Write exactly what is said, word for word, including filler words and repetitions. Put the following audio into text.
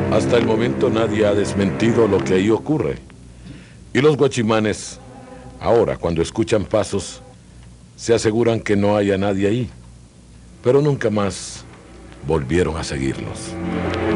Hasta el momento nadie ha desmentido lo que ahí ocurre. Y los guachimanes, ahora cuando escuchan pasos, se aseguran que no haya nadie ahí. Pero nunca más volvieron a seguirlos.